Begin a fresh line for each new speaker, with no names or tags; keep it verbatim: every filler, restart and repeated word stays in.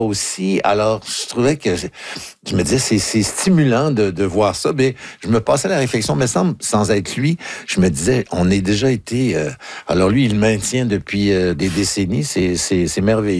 aussi. Alors, je trouvais que je me disais c'est c'est stimulant de de voir ça. Mais je me passais la réflexion, mais sans sans être lui, je me disais on est déjà été. Euh, alors lui, il le maintient depuis euh, des décennies. C'est c'est c'est merveilleux.